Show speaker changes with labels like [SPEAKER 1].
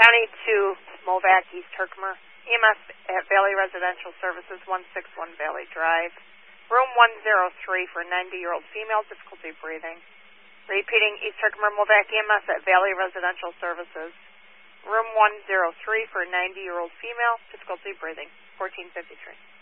[SPEAKER 1] County 2, Movac, East Herkimer. EMS at Valley Residential Services, 161 Valley Drive. Room 103 for 90-year-old female, difficulty breathing. Repeating, East Herkimer Movac EMS at Valley Residential Services. Room 103 for 90-year-old female, difficulty breathing, 1453.